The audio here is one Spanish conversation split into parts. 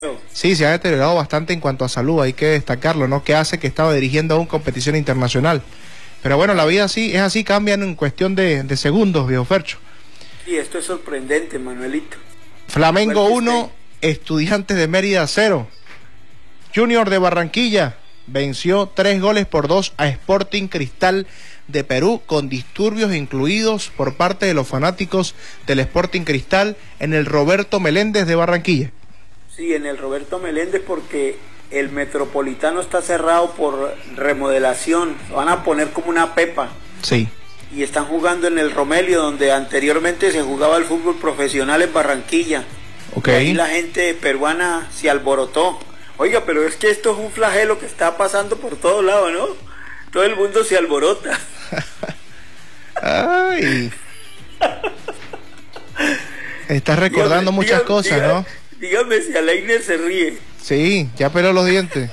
Sí, se ha deteriorado bastante en cuanto a salud, hay que destacarlo, ¿no? Que hace que estaba dirigiendo aún competición internacional. Pero bueno, la vida así es así, cambian en cuestión de segundos, viejo Fercho. Sí, esto es sorprendente, Manuelito. Flamengo 1, Estudiantes de Mérida 0. Junior de Barranquilla venció 3-2 a Sporting Cristal de Perú, con disturbios incluidos por parte de los fanáticos del Sporting Cristal en el Roberto Meléndez de Barranquilla. Sí, en el Roberto Meléndez, porque el Metropolitano está cerrado por remodelación. Van a poner como una pepa. Sí. Y están jugando en el Romelio, donde anteriormente se jugaba el fútbol profesional en Barranquilla. Ok. Y ahí la gente peruana se alborotó. Oiga, pero es que esto es un flagelo que está pasando por todos lados, ¿no? Todo el mundo se alborota. Ay. Estás recordando muchas cosas, ¿no? Dígame si Aleiner se ríe. Sí, ya peló los dientes.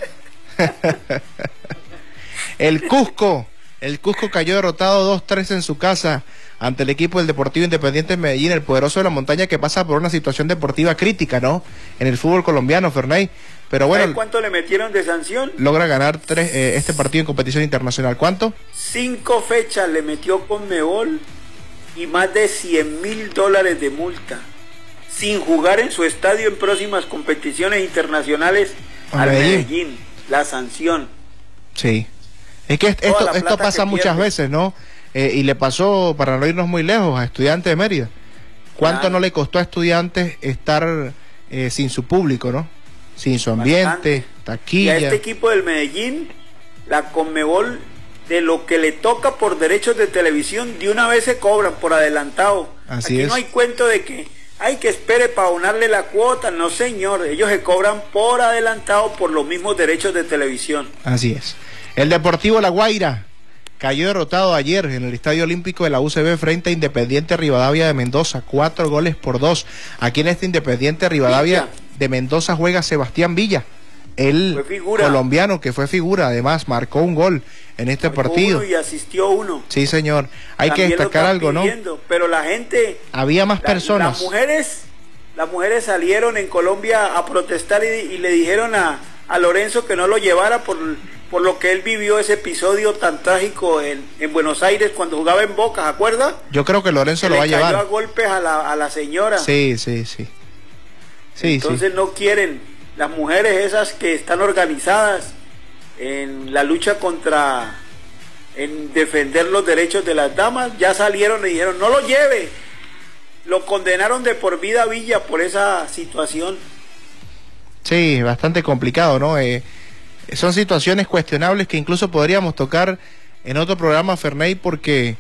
El Cusco cayó derrotado 2-3 en su casa ante el equipo del Deportivo Independiente de Medellín, el poderoso de la montaña, que pasa por una situación deportiva crítica, ¿no? En el fútbol colombiano, Ferney. Pero bueno, ¿cuánto le metieron de sanción? Logra ganar este partido en competición internacional. ¿Cuánto? 5 fechas le metió Conmebol y más de $100.000 de multa, sin jugar en su estadio en próximas competiciones internacionales al Medellín. La sanción. Sí. Es que esto pasa muchas veces, ¿no? Y le pasó, para no irnos muy lejos, a Estudiantes de Mérida. ¿Cuánto no le costó a Estudiantes estar sin su público, no? Sin su ambiente, taquilla. Y a este equipo del Medellín, la Conmebol, de lo que le toca por derechos de televisión, de una vez se cobran por adelantado. Aquí no hay cuento de que hay que espere para abonarle la cuota. No, señor, ellos se cobran por adelantado por los mismos derechos de televisión. Así es. El Deportivo La Guaira cayó derrotado ayer en el Estadio Olímpico de la UCB frente a Independiente Rivadavia de Mendoza, 4-2. Aquí en este Independiente Rivadavia de Mendoza juega Sebastián Villa, el colombiano que fue figura, además marcó un gol en este partido. Y asistió uno. Sí, señor. Hay que destacar algo, ¿no? Pero la gente... Había más personas. Las mujeres salieron en Colombia a protestar y le dijeron a Lorenzo que no lo llevara por lo que él vivió ese episodio tan trágico en Buenos Aires cuando jugaba en Boca, ¿se acuerda? Yo creo que Lorenzo lo va a llevar. Le cayó a golpes a la señora. Sí. Entonces no quieren. Las mujeres esas que están organizadas en la lucha en defender los derechos de las damas, ya salieron y dijeron, no lo lleve. Lo condenaron de por vida a Villa por esa situación. Sí, bastante complicado, ¿no? Son situaciones cuestionables que incluso podríamos tocar en otro programa, Ferney, porque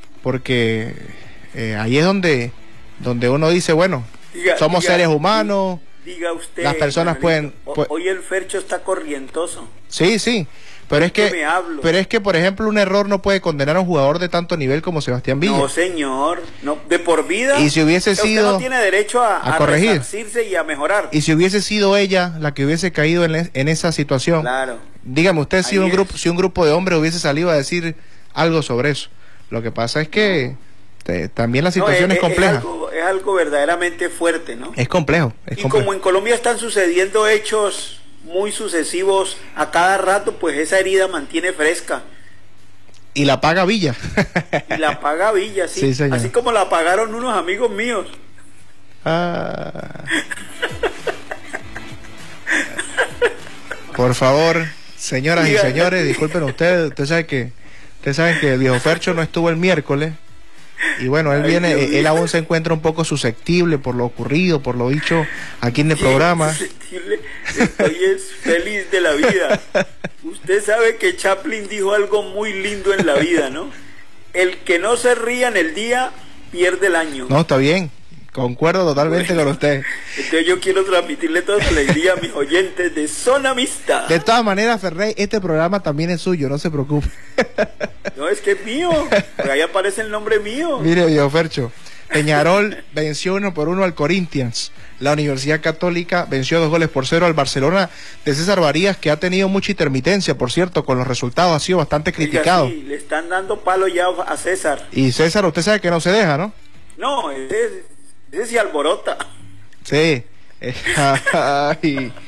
ahí es donde uno dice, bueno, somos seres humanos. Diga usted, las personas pueden... Hoy el Fercho está corrientoso. Sí, pero es que, por ejemplo, un error no puede condenar a un jugador de tanto nivel como Sebastián Villa. No, señor, no, de por vida. Y si hubiese sido... Usted no tiene derecho a corregir, resarcirse y a mejorar. Y si hubiese sido ella la que hubiese caído en esa situación, claro. Dígame usted si un grupo de hombres hubiese salido a decir algo sobre eso. Lo que pasa es que también la situación es compleja. Es algo verdaderamente fuerte, ¿no? Es complejo. Como en Colombia están sucediendo hechos muy sucesivos a cada rato, pues esa herida mantiene fresca. Y la paga Villa. Y la paga Villa, sí. Sí, así como la pagaron unos amigos míos. Por favor, señoras y señores, disculpen ustedes saben que el viejo Fercho no estuvo el miércoles. Y bueno, él aún se encuentra un poco susceptible por lo ocurrido, por lo dicho aquí en el programa. Estoy feliz de la vida. Usted sabe que Chaplin dijo algo muy lindo en la vida, ¿no? El que no se ría en el día pierde el año. No, está bien. Concuerdo totalmente con usted. Entonces yo quiero transmitirle toda la alegría a mis oyentes de Zona Amistad. De todas maneras, Ferrey, este programa también es suyo, no se preocupe. No, es que es mío, porque ahí aparece el nombre mío. Mire, viejo Fercho, Peñarol venció 1-1 al Corinthians. La Universidad Católica venció 2-0 al Barcelona de César Varías, que ha tenido mucha intermitencia, por cierto, con los resultados, ha sido bastante criticado. Sí, le están dando palo ya a César. Y César, usted sabe que no se deja, ¿no? No, ese sí alborota. Sí. Ay.